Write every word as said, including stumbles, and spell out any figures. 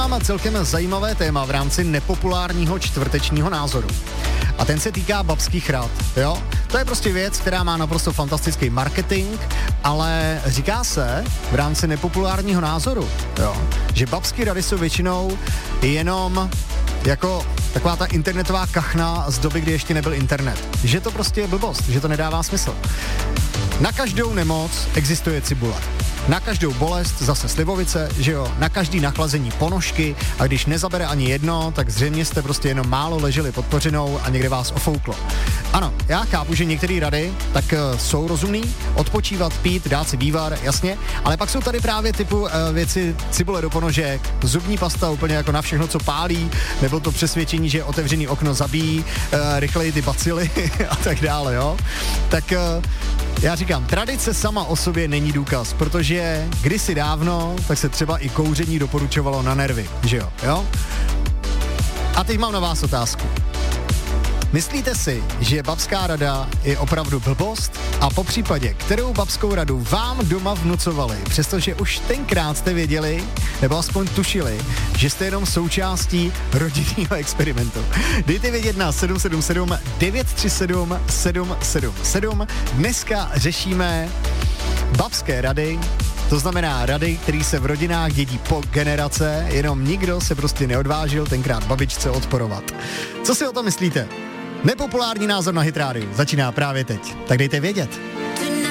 mám celkem zajímavé téma v rámci nepopulárního čtvrtečního názoru. A ten se týká babských rad, jo? To je prostě věc, která má naprosto fantastický marketing, ale říká se v rámci nepopulárního názoru, jo, že babské rady jsou většinou jenom jako taková ta internetová kachna z doby, kdy ještě nebyl internet. Že to prostě je blbost, že to nedává smysl. Na každou nemoc existuje cibule. Na každou bolest zase slivovice, že jo, na každý nachlazení ponožky a když nezabere ani jedno, tak zřejmě jste prostě jenom málo leželi pod kořinou a někde vás ofouklo. Ano, já chápu, že některé rady tak uh, jsou rozumný, odpočívat, pít, dát si vývar, jasně, ale pak jsou tady právě typu uh, věci cibule do ponožek, zubní pasta úplně jako na všechno, co pálí, nebo to přesvědčení, že otevřený okno zabíjí uh, rychleji ty bacily a tak dále, jo. Tak uh, já říkám, tradice sama o sobě není důkaz, protože kdysi dávno, tak se třeba i kouření doporučovalo na nervy, že jo, jo? A teď mám na vás otázku. Myslíte si, že babská rada je opravdu blbost? A po případě, kterou babskou radu vám doma vnucovali, přestože už tenkrát jste věděli, nebo aspoň tušili, že jste jenom součástí rodinného experimentu. Dejte vědět na sedm sedm sedm devět tři sedm sedm sedm sedm. Dneska řešíme babské rady, to znamená rady, které se v rodinách dědí po generace, jenom nikdo se prostě neodvážil tenkrát babičce odporovat. Co si o tom myslíte? Nepopulární názor na Hit Radio začíná právě teď, tak dejte vědět.